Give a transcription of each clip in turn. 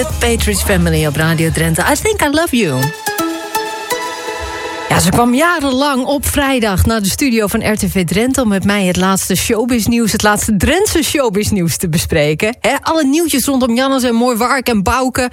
The Patriots Family op Radio Drenthe. I Think I Love You. Ja, ze kwam jarenlang op vrijdag naar de studio van RTV Drenthe om met mij het laatste showbiznieuws, het laatste Drentse showbiznieuws te bespreken. Alle nieuwtjes rondom Jannes en Mooi Wark en Bouke.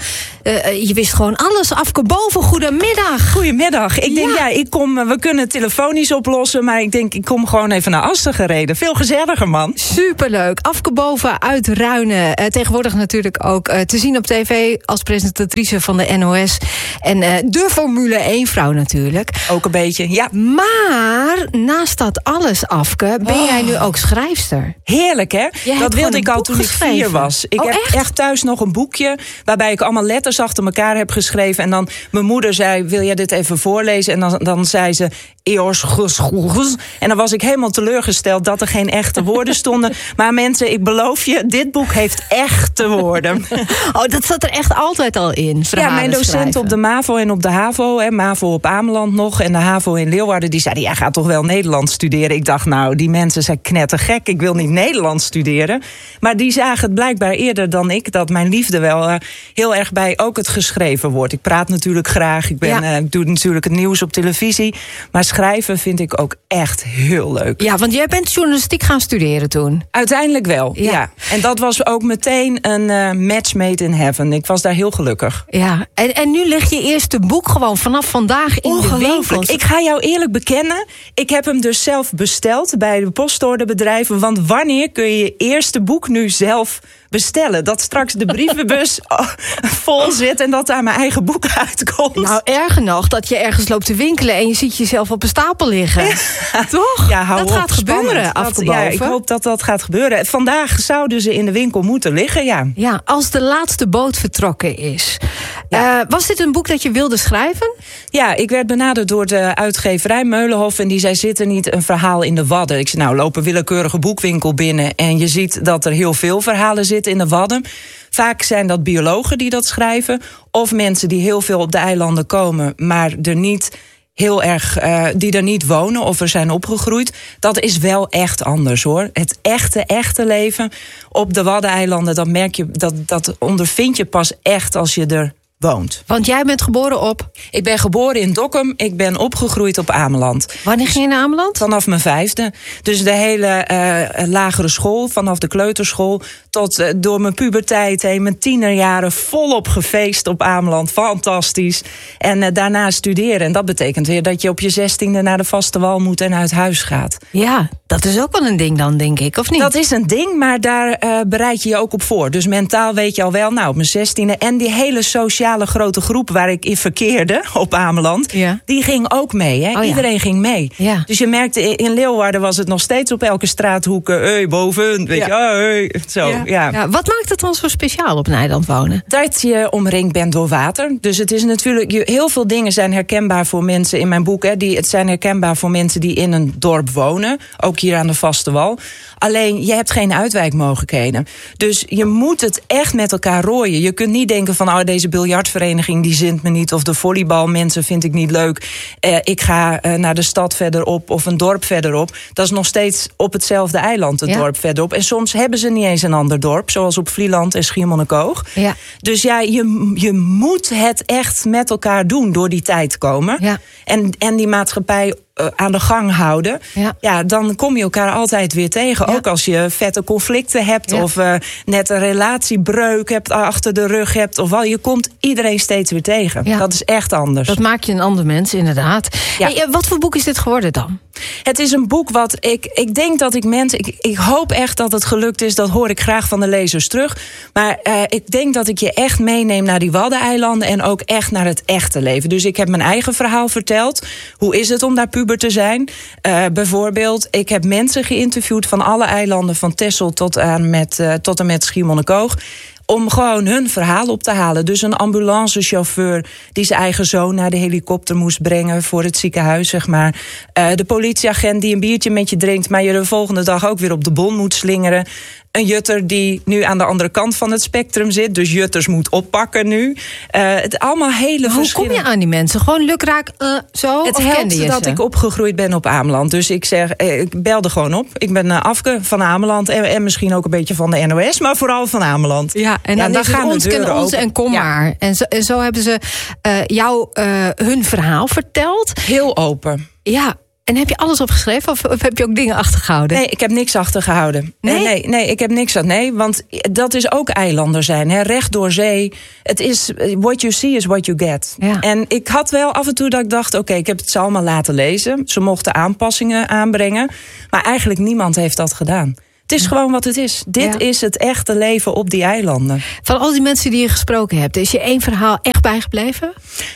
Je wist gewoon alles. Afke Boven, goedemiddag. Goedemiddag. Ik denk, we kunnen het telefonisch oplossen, maar ik kom gewoon even naar Assen gereden. Veel gezelliger, man. Superleuk. Afke Boven uit Ruinen. Tegenwoordig natuurlijk ook te zien op tv als presentatrice van de NOS. En de Formule 1-vrouw natuurlijk. Ook een beetje, ja. Maar naast dat alles, Afke, ben jij nu ook schrijfster. Heerlijk, hè? Dat wilde ik al toen ik 4 was. Ik heb echt thuis nog een boekje waarbij ik allemaal letters achter elkaar heb geschreven. En dan mijn moeder zei, wil jij dit even voorlezen? En dan zei ze, eos. En dan was ik helemaal teleurgesteld dat er geen echte woorden stonden. Maar mensen, ik beloof je, dit boek heeft echte woorden. Oh, dat zat er echt altijd al in. Ja, mijn docent op de MAVO en op de HAVO, MAVO op Ameland nog en de HAVO in Leeuwarden, die zeiden, jij gaat toch wel Nederlands studeren? Ik dacht, nou, die mensen zijn knettergek. Ik wil niet Nederlands studeren. Maar die zagen het blijkbaar eerder dan ik, dat mijn liefde wel heel erg bij ook het geschreven woord. Ik praat natuurlijk graag. Ik doe natuurlijk het nieuws op televisie. Maar schrijven vind ik ook echt heel leuk. Ja, want jij bent journalistiek gaan studeren toen. Uiteindelijk wel, ja. En dat was ook meteen een match made in heaven. Ik was daar heel gelukkig. Ja, en nu leg je eerste boek gewoon vanaf vandaag in de winkels. Ik ga jou eerlijk bekennen, ik heb hem dus zelf besteld bij de postorderbedrijven. Want wanneer kun je je eerste boek nu zelf bestellen? Dat straks de brievenbus vol zit en dat daar mijn eigen boek uitkomt. Nou, erger nog, dat je ergens loopt te winkelen en je ziet jezelf op een stapel liggen. Ja. Toch? Ja, dat gaat gebeuren, Afke Boven. Ja, ik hoop dat dat gaat gebeuren. Vandaag zouden ze in de winkel moeten liggen, ja. Ja, als de laatste boot vertrokken is. Ja. Was dit een boek dat je wilde schrijven? Ja, ik werd benaderd door de uitgeverij Meulenhof en die zei, zit er niet een verhaal in de Wadden? Ik zei, nou, loop een willekeurige boekwinkel binnen en je ziet dat er heel veel verhalen zitten in de Wadden. Vaak zijn dat biologen die dat schrijven, of mensen die heel veel op de eilanden komen, maar er niet heel erg, die er niet wonen of er zijn opgegroeid. Dat is wel echt anders, hoor. Het echte leven op de Waddeneilanden, dat merk je, dat ondervind je pas echt als je er woont. Want jij bent geboren op? Ik ben geboren in Dokkum. Ik ben opgegroeid op Ameland. Wanneer ging je naar Ameland? Vanaf mijn 5e. Dus de hele lagere school, vanaf de kleuterschool tot door mijn puberteit heen, mijn tienerjaren, volop gefeest op Ameland. Fantastisch. En daarna studeren. En dat betekent weer dat je op je 16e naar de vaste wal moet en uit huis gaat. Ja, dat is ook wel een ding dan, denk ik, of niet? Dat is een ding, maar daar bereid je je ook op voor. Dus mentaal weet je al wel, nou, op mijn 16e. En die hele sociale grote groep waar ik in verkeerde op Ameland, die ging ook mee. Hè? Iedereen ging mee. Ja. Dus je merkte, in Leeuwarden was het nog steeds op elke straathoek, boven, weet je, zo. Ja. Ja, wat maakt het dan zo speciaal op een eiland wonen? Dat je omringd bent door water. Dus het is natuurlijk, heel veel dingen zijn herkenbaar voor mensen in mijn boek. Hè, het zijn herkenbaar voor mensen die in een dorp wonen. Ook hier aan de vaste wal. Alleen, je hebt geen uitwijkmogelijkheden. Dus je moet het echt met elkaar rooien. Je kunt niet denken van, deze biljartvereniging die zint me niet, of de volleybalmensen vind ik niet leuk. Ik ga naar de stad verderop of een dorp verderop. Dat is nog steeds op hetzelfde eiland, het dorp verderop. En soms hebben ze niet eens een ander dorp, zoals op Vlieland en Schiermonnikoog. Ja. Dus ja, je moet het echt met elkaar doen door die tijd te komen. Ja. En die maatschappij aan de gang houden. Ja, dan kom je elkaar altijd weer tegen. Ja. Ook als je vette conflicten hebt of net een relatiebreuk hebt achter de rug hebt. Of je komt iedereen steeds weer tegen. Ja. Dat is echt anders. Dat maakt je een ander mens, inderdaad. Ja. Hey, wat voor boek is dit geworden dan? Het is een boek wat ik denk dat ik mensen... Ik hoop echt dat het gelukt is. Dat hoor ik graag van de lezers terug. Maar ik denk dat ik je echt meeneem naar die Waddeneilanden en ook echt naar het echte leven. Dus ik heb mijn eigen verhaal verteld. Hoe is het om daar puber te zijn? Bijvoorbeeld, ik heb mensen geïnterviewd van alle eilanden, van Texel tot en met Schiermonnikoog, om gewoon hun verhaal op te halen. Dus een ambulancechauffeur die zijn eigen zoon naar de helikopter moest brengen voor het ziekenhuis, zeg maar. De politieagent die een biertje met je drinkt, maar je de volgende dag ook weer op de bon moet slingeren. Een jutter die nu aan de andere kant van het spectrum zit. Dus jutters moet oppakken nu. Het allemaal hele verschillen. Hoe kom je aan die mensen? Gewoon lukraak zo? Het of helpt dat ik opgegroeid ben op Ameland. Dus ik zeg, ik belde gewoon op. Ik ben Afke van Ameland. En misschien ook een beetje van de NOS. Maar vooral van Ameland. Ja, en dan gaan ons kennen ons en kom maar. En zo hebben ze jou hun verhaal verteld. Heel open. Ja. En heb je alles opgeschreven of heb je ook dingen achtergehouden? Nee, ik heb niks achtergehouden. Nee, ik heb niks. Nee, want dat is ook eilander zijn. Hè? Recht door zee. Het is what you see is what you get. Ja. En ik had wel af en toe dat ik dacht, oké, ik heb het ze allemaal laten lezen. Ze mochten aanpassingen aanbrengen. Maar eigenlijk niemand heeft dat gedaan. Het is gewoon wat het is. Dit is het echte leven op die eilanden. Van al die mensen die je gesproken hebt, is je één verhaal echt bijgebleven?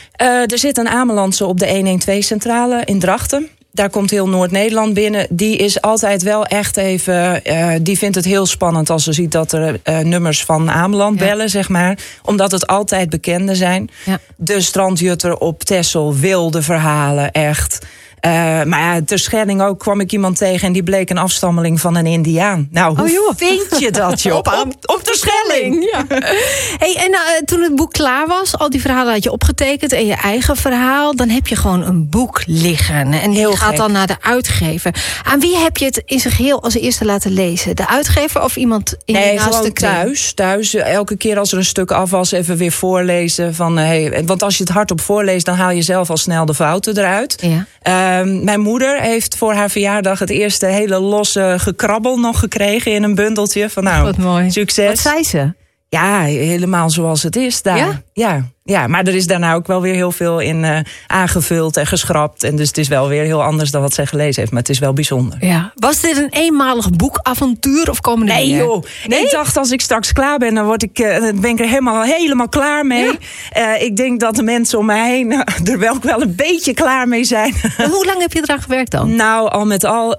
Er zit een Amelandse op de 112-centrale in Drachten. Daar komt heel Noord-Nederland binnen. Die is altijd wel echt even... die vindt het heel spannend als ze ziet dat er nummers van Ameland bellen, zeg maar. Omdat het altijd bekende zijn. Ja. De strandjutter op Texel, wilde verhalen, echt. Maar ja, ter Schelling ook kwam ik iemand tegen en die bleek een afstammeling van een Indiaan. Nou, hoe vind je dat, joh? op de Schelling. Ja. Hey, en toen het boek klaar was, al die verhalen had je opgetekend en je eigen verhaal, dan heb je gewoon een boek liggen. En die gaat dan naar de uitgever. Aan wie heb je het in zijn geheel als eerste laten lezen? De uitgever of iemand in je naaste kring? Thuis. Elke keer als er een stuk af was, even weer voorlezen. Want als je het hardop voorleest, dan haal je zelf al snel de fouten eruit. Ja. Mijn moeder heeft voor haar verjaardag het eerste hele losse gekrabbel nog gekregen in een bundeltje. Van nou, wat mooi. Succes. Wat zei ze? Ja, helemaal zoals het is daar. Ja, maar er is daarna ook wel weer heel veel in aangevuld en geschrapt. En dus het is wel weer heel anders dan wat zij gelezen heeft. Maar het is wel bijzonder. Ja. Was dit een eenmalig boekavontuur of komen er meer? Nee joh. Nee? Ik dacht als ik straks klaar ben, dan ben ik er helemaal klaar mee. Ja. Ik denk dat de mensen om mij heen er wel een beetje klaar mee zijn. En hoe lang heb je eraan gewerkt dan? Nou, al met al,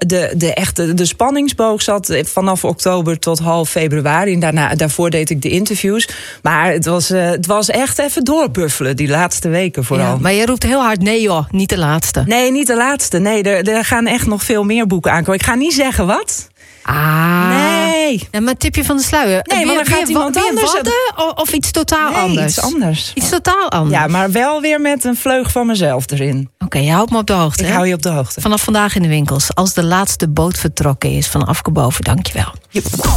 de spanningsboog zat vanaf oktober tot half februari. En daarvoor deed ik de interviews. Maar het was echt even doorbuffelen, die laatste weken vooral. Ja, maar je roept heel hard, nee joh, niet de laatste. Nee, niet de laatste. Nee, er gaan echt nog veel meer boeken aankomen. Ik ga niet zeggen wat. Nee. Ja, maar tipje van de sluier. Nee, maar dan gaat iemand anders. Of iets totaal anders? Iets anders. Iets totaal anders? Ja, maar wel weer met een vleug van mezelf erin. Oké, je houdt me op de hoogte. Ik hou je op de hoogte. Vanaf vandaag in de winkels. Als de laatste boot vertrokken is van Afke Boven, dankjewel.